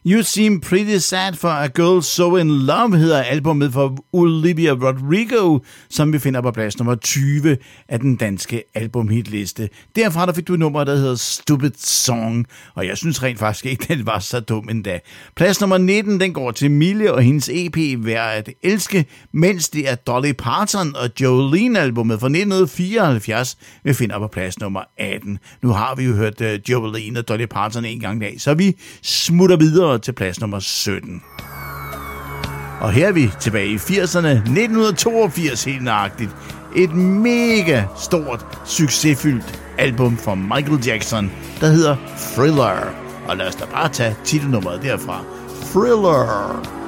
You Seem Pretty Sad for a Girl So In Love hedder albumet for Olivia Rodrigo, som vi finder på plads nummer 20 af den danske albumhitliste. Derfra der fik du nummer, der hedder Stupid Song, og jeg synes rent faktisk ikke, den var så dum endda. Plads nummer 19, den går til Mille og hendes EP Værd at Elske, mens det er Dolly Parton og Jolene-albumet fra 1974, vi finder på plads nummer 18. Nu har vi jo hørt Jolene og Dolly Parton en gang i dag, så vi smutter videre til plads nummer 17. Og her er vi tilbage i 80'erne, 1982 helt nøjagtigt. Et mega stort, succesfyldt album fra Michael Jackson, der hedder Thriller. Og lad os da bare tage titelnummeret derfra. Thriller.